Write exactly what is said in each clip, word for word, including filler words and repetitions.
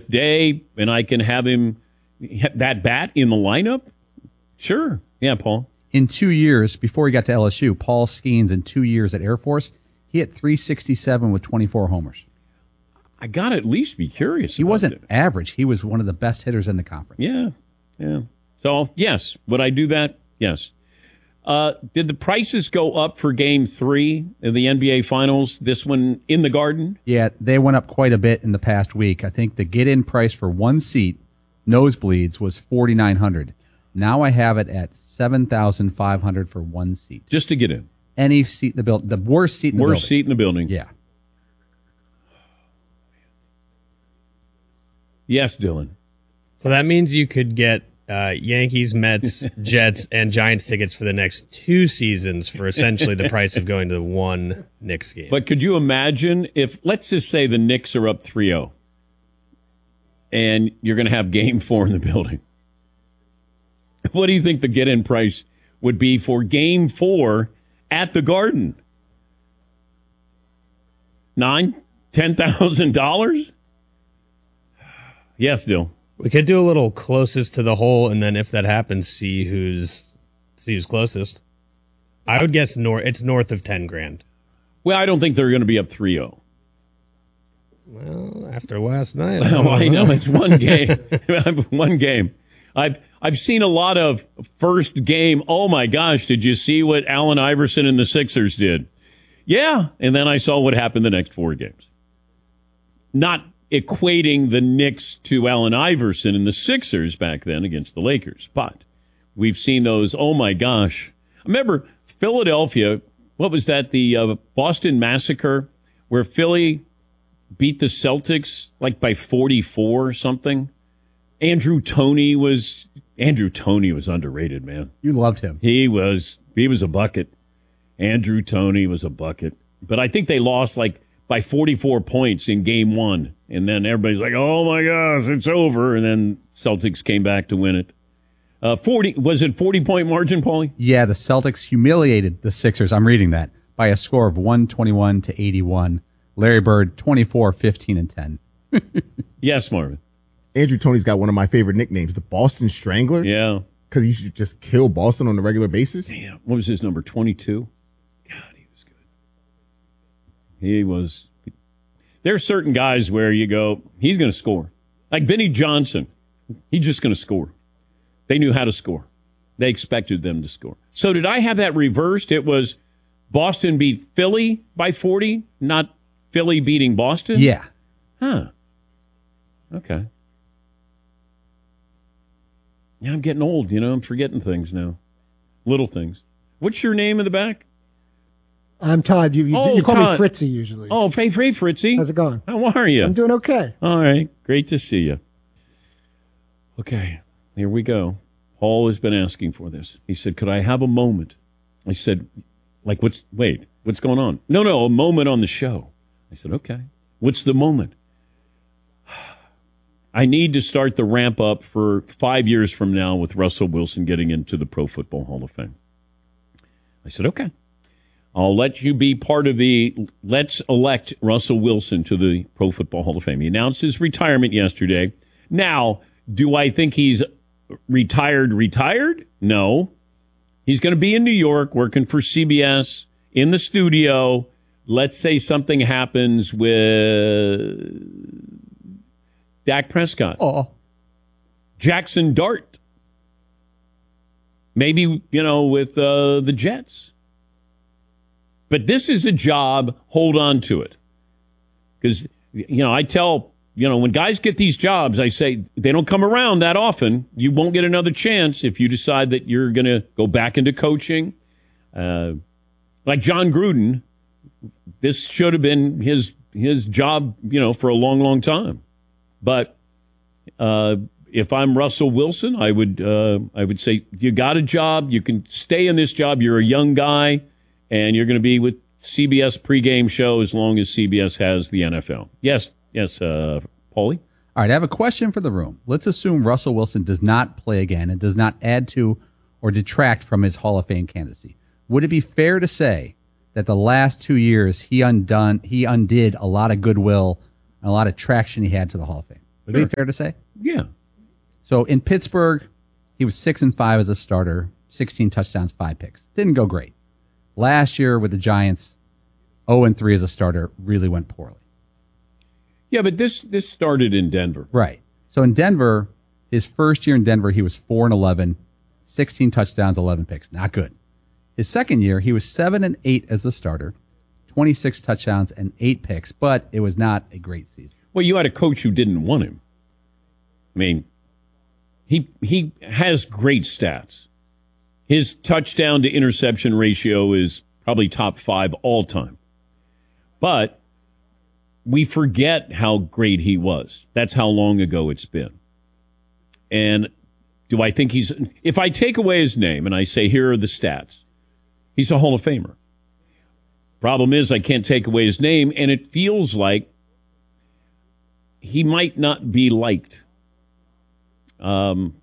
fiftieth day and I can have him, that bat in the lineup? Sure. Yeah, Paul. In two years, before he got to L S U, Paul Skeens in two years at Air Force, he hit three sixty-seven with twenty-four homers. I got to at least be curious. He about wasn't it. average. He was one of the best hitters in the conference. Yeah, yeah. So, yes. Would I do that? Yes. Uh, did the prices go up for game three of the N B A Finals, this one in the Garden? Yeah, they went up quite a bit in the past week. I think the get-in price for one seat, nosebleeds, was forty-nine hundred dollars. Now I have it at seven thousand five hundred dollars for one seat. Just to get in? Any seat in the building. The worst seat in the building. Worst seat in the building. Yeah. Yes, Dylan. So that means you could get uh, Yankees, Mets, Jets, and Giants tickets for the next two seasons for essentially the price of going to one Knicks game. But could you imagine if, let's just say the Knicks are up three oh, and you're going to have game four in the building. What do you think the get-in price would be for game four at the Garden? Nine, ten thousand dollars? Yes, Dill. We could do a little closest to the hole, and then if that happens, see who's see who's closest. I would guess north. It's north of ten grand. Well, I don't think they're going to be up three oh. Well, after last night, I, oh, I know it's one game. One game. I've I've seen a lot of first game. Oh my gosh! Did you see what Allen Iverson and the Sixers did? Yeah, and then I saw what happened the next four games. Not equating the Knicks to Allen Iverson and the Sixers back then against the Lakers, but we've seen those. Oh my gosh! Remember Philadelphia? What was that? The uh, Boston Massacre, where Philly beat the Celtics like by forty-four or something. Andrew Toney was Andrew Toney was underrated, man. You loved him. He was he was a bucket. Andrew Toney was a bucket. But I think they lost like by forty-four points in game one. And then everybody's like, oh my gosh, it's over. And then Celtics came back to win it. Uh, forty was it forty point margin, Paulie? Yeah, the Celtics humiliated the Sixers. I'm reading that by a score of one twenty-one to eighty-one. Larry Bird, twenty-four, fifteen, and ten. Yes, Marvin. Andrew Toney's got one of my favorite nicknames, the Boston Strangler. Yeah. Because you should just kill Boston on a regular basis. Damn. What was his number? twenty-two? God, he was good. He was. There are certain guys where you go, he's going to score. Like Vinnie Johnson. He's just going to score. They knew how to score. They expected them to score. So did I have that reversed? It was Boston beat Philly by forty, not Philly beating Boston? Yeah. Huh. Okay. Yeah, I'm getting old, you know. I'm forgetting things now. Little things. What's your name in the back? I'm Todd. You, you, oh, you call Todd. me Fritzy usually. Oh, hey, hey, Fritzy. How's it going? How are you? I'm doing okay. All right. Great to see you. Okay. Here we go. Paul has been asking for this. He said, could I have a moment? I said, like, what's, wait, what's going on? No, no, a moment on the show. I said, okay. What's the moment? I need to start the ramp up for five years from now with Russell Wilson getting into the Pro Football Hall of Fame. I said, okay. I'll let you be part of the let's elect Russell Wilson to the Pro Football Hall of Fame. He announced his retirement yesterday. Now, do I think he's retired, retired? No. He's going to be in New York working for C B S in the studio. Let's say something happens with Dak Prescott. Oh. Jackson Dart. Maybe, you know, with uh, the Jets. But this is a job, hold on to it. Because, you know, I tell, you know, when guys get these jobs, I say they don't come around that often. You won't get another chance if you decide that you're going to go back into coaching. Uh, like John Gruden, this should have been his his job, you know, for a long, long time. But uh, if I'm Russell Wilson, I would uh, I would say you got a job. You can stay in this job. You're a young guy, and you're going to be with C B S pregame show as long as C B S has the N F L. Yes, yes, uh, Paulie? All right, I have a question for the room. Let's assume Russell Wilson does not play again and does not add to or detract from his Hall of Fame candidacy. Would it be fair to say that the last two years he undone he undid a lot of goodwill and a lot of traction he had to the Hall of Fame? Would it be fair to say? Yeah. So in Pittsburgh, he was six and five as a starter, sixteen touchdowns, five picks. Didn't go great. Last year with the Giants, zero and three as a starter, really went poorly. Yeah, but this this started in Denver. Right. So in Denver, his first year in Denver, he was four and eleven, sixteen touchdowns, eleven picks. Not good. His second year, he was seven and eight as a starter, twenty-six touchdowns and eight picks, but it was not a great season. Well, you had a coach who didn't want him. I mean, he he has great stats. His touchdown to interception ratio is probably top five all time. But we forget how great he was. That's how long ago it's been. And do I think he's, if I take away his name and I say, here are the stats, he's a Hall of Famer. Problem is, I can't take away his name, and it feels like he might not be liked. Um,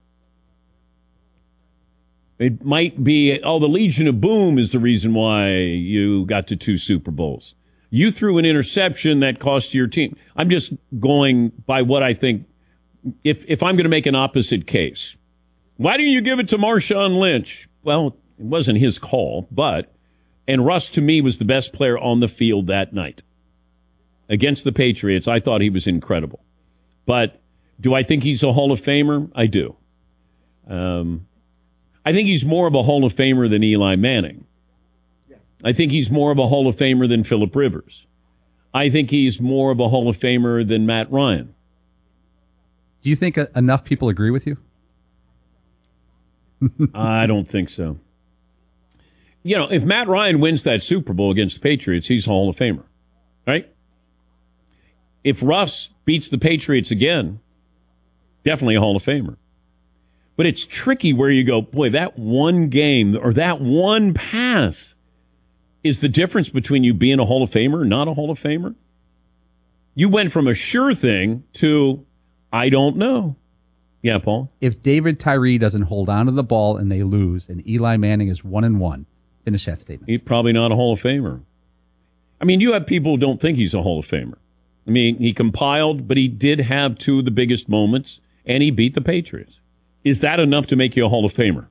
it might be, oh, the Legion of Boom is the reason why you got to two Super Bowls. You threw an interception that cost your team. I'm just going by what I think. If if I'm going to make an opposite case, why didn't you give it to Marshawn Lynch? Well, it wasn't his call, but, and Russ to me was the best player on the field that night. Against the Patriots, I thought he was incredible. But do I think he's a Hall of Famer? I do. Um, I think he's more of a Hall of Famer than Eli Manning. I think he's more of a Hall of Famer than Phillip Rivers. I think he's more of a Hall of Famer than Matt Ryan. Do you think uh, enough people agree with you? I don't think so. You know, if Matt Ryan wins that Super Bowl against the Patriots, he's a Hall of Famer, right? If Russ beats the Patriots again, definitely a Hall of Famer. But it's tricky where you go, boy, that one game or that one pass is the difference between you being a Hall of Famer and not a Hall of Famer. You went from a sure thing to, I don't know. Yeah, Paul? If David Tyree doesn't hold on to the ball and they lose, and Eli Manning is one and one, finish that statement. He's probably not a Hall of Famer. I mean, you have people who don't think he's a Hall of Famer. I mean, he compiled, but he did have two of the biggest moments, and he beat the Patriots. Is that enough to make you a Hall of Famer?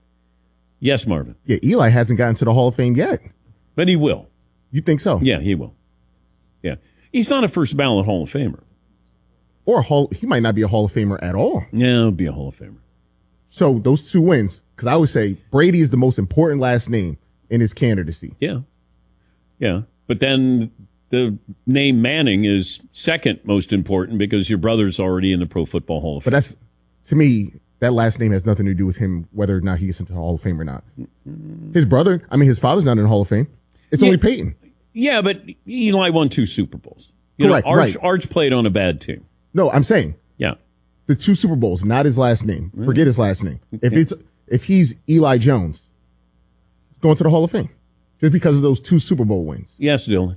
Yes, Marvin. Yeah, Eli hasn't gotten to the Hall of Fame yet. But he will. You think so? Yeah, he will. Yeah. He's not a first ballot Hall of Famer. Or a Hall, he might not be a Hall of Famer at all. Yeah, he'll be a Hall of Famer. So those two wins, because I would say Brady is the most important last name in his candidacy. Yeah. Yeah. But then the name Manning is second most important because your brother's already in the Pro Football Hall of Fame. But that's, to me, that last name has nothing to do with him, whether or not he gets into the Hall of Fame or not. His brother, I mean, his father's not in the Hall of Fame. It's Yeah. only Peyton. Yeah, but Eli won two Super Bowls. You Correct, know, Arch, right. Arch played on a bad team. No, I'm saying Yeah. the two Super Bowls, not his last name. Forget his last name. If it's if he's Eli Jones, going to the Hall of Fame just because of those two Super Bowl wins. Yes, Dylan.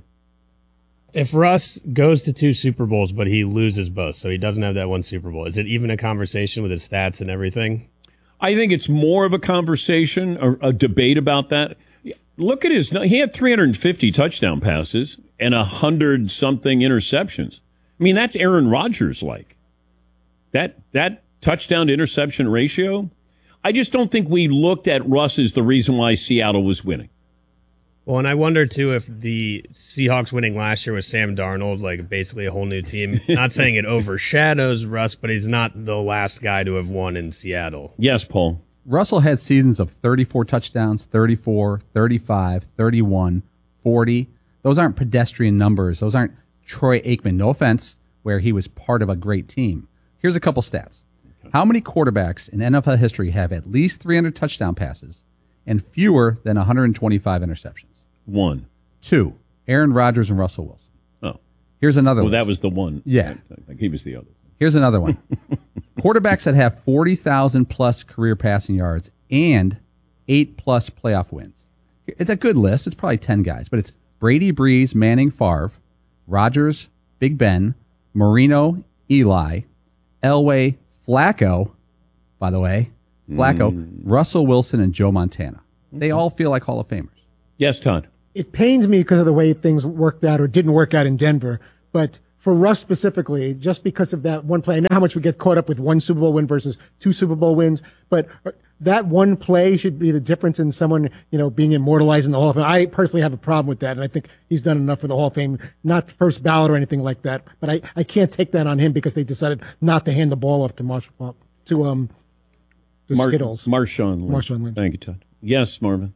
If Russ goes to two Super Bowls, but he loses both, so he doesn't have that one Super Bowl, is it even a conversation with his stats and everything? I think it's more of a conversation, or a debate about that. Look at his, he had three hundred fifty touchdown passes and one hundred something interceptions. I mean, that's Aaron Rodgers like. That that touchdown to interception ratio, I just don't think we looked at Russ as the reason why Seattle was winning. Well, and I wonder, too, if the Seahawks winning last year with Sam Darnold, like basically a whole new team, not saying it overshadows Russ, but he's not the last guy to have won in Seattle. Yes, Paul. Russell had seasons of thirty-four touchdowns, thirty-four, thirty-five, thirty-one, forty. Those aren't pedestrian numbers. Those aren't Troy Aikman. No offense, where he was part of a great team. Here's a couple stats. How many quarterbacks in N F L history have at least three hundred touchdown passes and fewer than one hundred twenty-five interceptions? One. Two. Aaron Rodgers and Russell Wilson. Oh. Here's another Well, one. that was the one. Yeah. I think he was the other. Here's another one. Quarterbacks that have forty thousand plus career passing yards and eight plus playoff wins. It's a good list. It's probably ten guys, but it's Brady, Breeze, Manning, Favre, Rodgers, Big Ben, Marino, Eli, Elway, Flacco, by the way, Flacco, Mm. Russell Wilson, and Joe Montana. They all feel like Hall of Famers. Yes, Todd. It pains me because of the way things worked out or didn't work out in Denver. But for Russ specifically, just because of that one play, I know how much we get caught up with one Super Bowl win versus two Super Bowl wins, but that one play should be the difference in someone, you know, being immortalized in the Hall of Fame. I personally have a problem with that, and I think he's done enough for the Hall of Fame, not first ballot or anything like that. But I, I can't take that on him because they decided not to hand the ball off to Marshall, to um, the Mar- Skittles. Marshawn Lynch. Marshawn Lynch. Thank you, Todd. Yes, Marvin.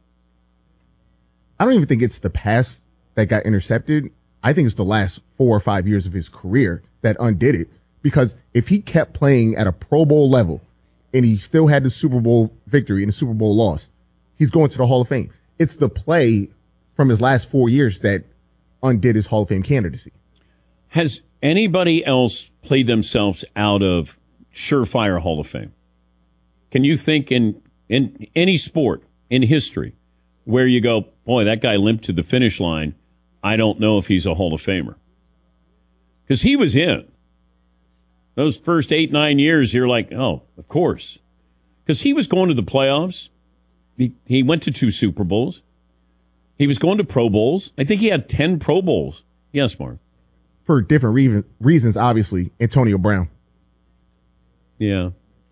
I don't even think it's the pass that got intercepted. I think it's the last four or five years of his career that undid it. Because if he kept playing at a Pro Bowl level and he still had the Super Bowl victory and the Super Bowl loss, he's going to the Hall of Fame. It's the play from his last four years that undid his Hall of Fame candidacy. Has anybody else played themselves out of surefire Hall of Fame? Can you think in, in any sport in history where you go, boy, that guy limped to the finish line, I don't know if he's a Hall of Famer? Because he was in. Those first eight, nine years, you're like, oh, of course. Because he was going to the playoffs. He, he went to two Super Bowls. He was going to Pro Bowls. I think he had ten Pro Bowls. Yes, Mark. For different re- reasons, obviously, Antonio Brown. Yeah.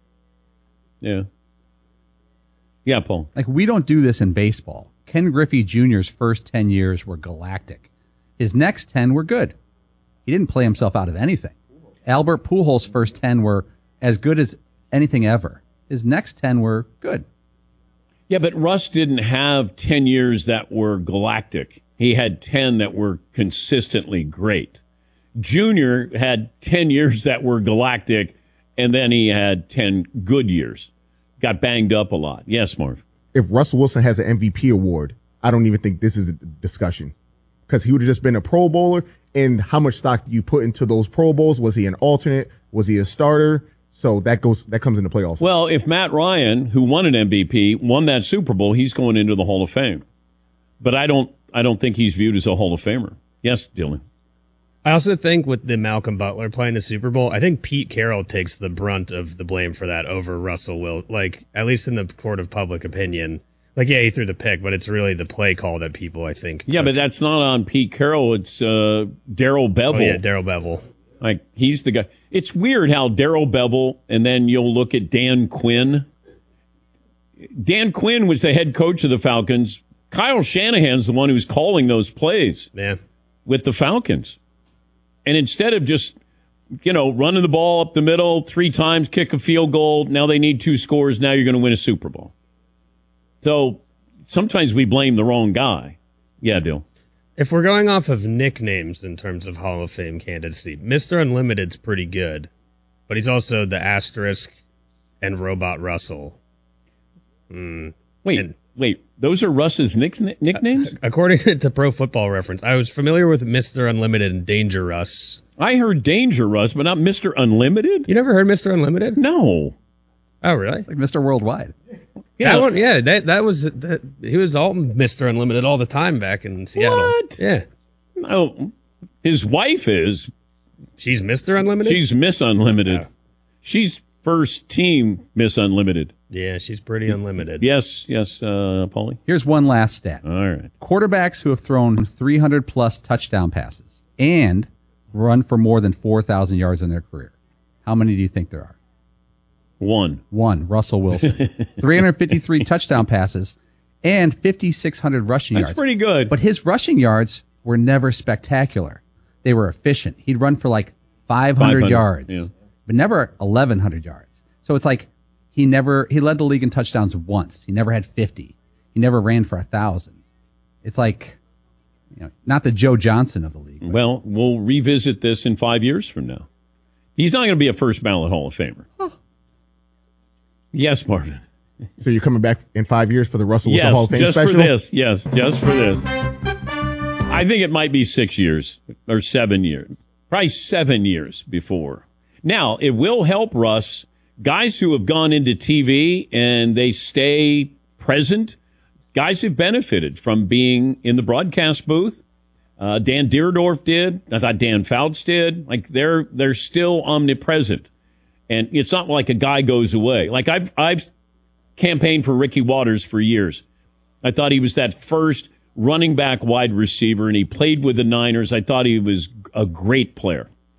Yeah. Yeah, Paul. Like, we don't do this in baseball. Ken Griffey Junior's first ten years were galactic. His next ten were good. He didn't play himself out of anything. Albert Pujols' first ten were as good as anything ever. His next ten were good. Yeah, but Russ didn't have ten years that were galactic. He had ten that were consistently great. Junior had ten years that were galactic, and then he had ten good years. Got banged up a lot. Yes, Marv. If Russell Wilson has an M V P award, I don't even think this is a discussion. Because he would have just been a Pro Bowler. And how much stock do you put into those Pro Bowls? Was he an alternate? Was he a starter? So that goes that comes into play also. Well, if Matt Ryan, who won an M V P, won that Super Bowl, he's going into the Hall of Fame. But I don't I don't think he's viewed as a Hall of Famer. Yes, Dylan. I also think with the Malcolm Butler playing the Super Bowl, I think Pete Carroll takes the brunt of the blame for that over Russell Wilson. Like, at least in the court of public opinion. Like, yeah, he threw the pick, but it's really the play call that people, I think. Yeah, took. but that's not on Pete Carroll. It's uh, Darrell Bevel. Oh, yeah, Darrell Bevel. Like, he's the guy. It's weird how Darrell Bevel, and then you'll look at Dan Quinn. Dan Quinn was the head coach of the Falcons. Kyle Shanahan's the one who's calling those plays Yeah. with the Falcons. And instead of just, you know, running the ball up the middle three times, kick a field goal, now they need two scores, now you're going to win a Super Bowl. So sometimes we blame the wrong guy. Yeah, Dill. If we're going off of nicknames in terms of Hall of Fame candidacy, Mister Unlimited's pretty good, but he's also the Asterisk and Robot Russell. Mm. Wait, And- wait. Those are Russ's nick- nicknames? According to Pro Football Reference, I was familiar with Mister Unlimited and Danger Russ. I heard Danger Russ, but not Mister Unlimited? You never heard Mister Unlimited? No. Oh, really? Like Mister Worldwide. Yeah. That one, yeah, that that was that. He was all Mister Unlimited all the time back in Seattle. What? Yeah, No. His wife is. she's Mister Unlimited. She's Miss Unlimited. Oh. She's first team Miss Unlimited. yeah, she's pretty unlimited. Yes, yes, uh, Paulie. Here's one last stat. All right. Quarterbacks who have thrown three hundred plus touchdown passes and run for more than four thousand yards in their career. How many do you think there are? One. One, Russell Wilson. three hundred fifty-three touchdown passes and fifty-six hundred rushing That's yards. pretty good. But his rushing yards were never spectacular. They were efficient. He'd run for like five hundred, five hundred, yards, yeah. but never eleven hundred yards. So it's like he never, he led the league in touchdowns once. He never had fifty. He never ran for a thousand. It's like, you know, not the Joe Johnson of the league. but- Well, we'll revisit this in five years from now. He's not going to be a first ballot Hall of Famer. Yes, Marvin. So you're coming back in five years for the Russell Wilson Yes, Hall of Fame just special? for this. Yes, just for this. I think it might be six years or seven years. Probably seven years before. Now, it will help Russ. Guys who have gone into T V and they stay present, guys have benefited from being in the broadcast booth. Uh, Dan Dierdorf did. I thought Dan Fouts did. Like they're they're still omnipresent, and it's not like a guy goes away. Like I've I've campaigned for Ricky Waters for years. I thought he was that first running back wide receiver, and he played with the Niners. I thought he was a great player.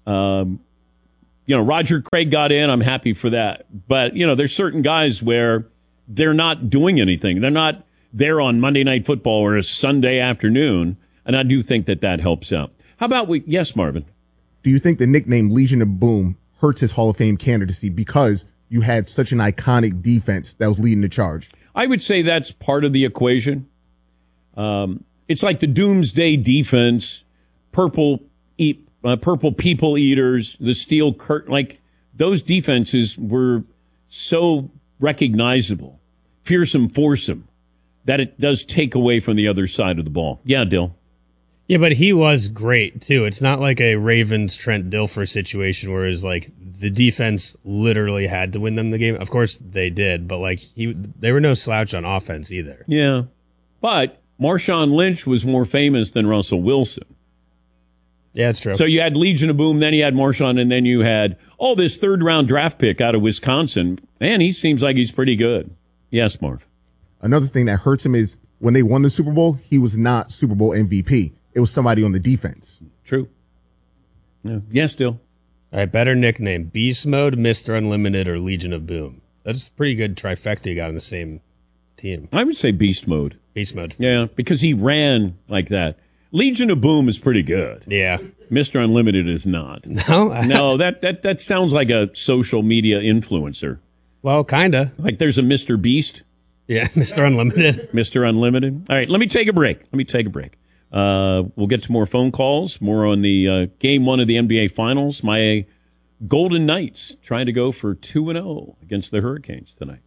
Um, you know, Roger Craig got in. I'm happy for that. But, you know, there's certain guys where they're not doing anything. They're not there on Monday Night Football or a Sunday afternoon. And I do think that that helps out. How about we? Yes, Marvin. Do you think the nickname Legion of Boom hurts his Hall of Fame candidacy because you had such an iconic defense that was leading the charge? I would say that's part of the equation. Um, it's like the Doomsday Defense, Purple eat, uh, Purple People Eaters, the Steel Curtain. Like those defenses were so recognizable, fearsome, foursome, that it does take away from the other side of the ball. Yeah, Dill. Yeah, but he was great too. It's not like a Ravens Trent Dilfer situation where it's like the defense literally had to win them the game. Of course they did, but like he, they were no slouch on offense either. Yeah, but Marshawn Lynch was more famous than Russell Wilson. Yeah, that's true. So you had Legion of Boom, then you had Marshawn, and then you had, oh, this third round draft pick out of Wisconsin. And he seems like he's pretty good. Yes, Marv. Another thing that hurts him is when they won the Super Bowl, he was not Super Bowl M V P. It was somebody on the defense. True. Yeah. Yes, Dill. All right, better nickname: Beast Mode, Mister Unlimited, or Legion of Boom. That's a pretty good trifecta you got on the same team. I would say Beast Mode. Beast Mode. Yeah, because he ran like that. Legion of Boom is pretty good. Yeah. Mister Unlimited is not. No? No, that, that, that sounds like a social media influencer. Well, kinda. Like there's a Mister Beast. Yeah, Mister Unlimited. Mister Unlimited. All right, let me take a break. Let me take a break. Uh, we'll get to more phone calls, more on the uh, game one of the N B A Finals. My Golden Knights trying to go for two and oh against the Hurricanes tonight.